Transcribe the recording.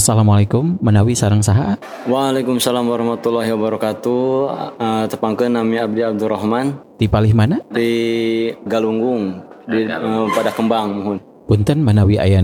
Assalamualaikum, menawi sareng saha? Waalaikumsalam warahmatullahi wabarakatuh. Tepangkeun nami Abdi Abdurrahman Di palih mana? di Galunggung pada Kembang. Punten menawi aya